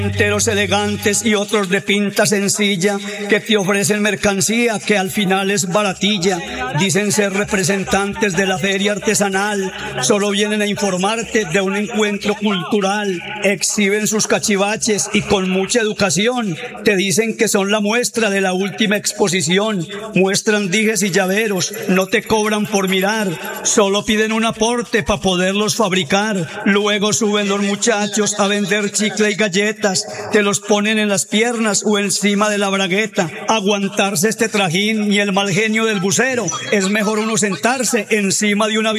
Enteros elegantes y otros de pinta sencilla que te ofrecen mercancía que al final es baratilla. Dicen ser representantes de la feria artesanal, solo vienen a informarte de un encuentro cultural. Exhiben sus cachivaches y con mucha educación te dicen que son la muestra de la última exposición. Muestran dijes y llaveros, no te cobran por mirar, solo piden un aporte para poderlos fabricar. Luego suben los muchachos a vender chicle y galletas, te los ponen en las piernas o encima de la bragueta. Aguantarse este trajín y el mal genio del bucero, es mejor uno sentarse encima de una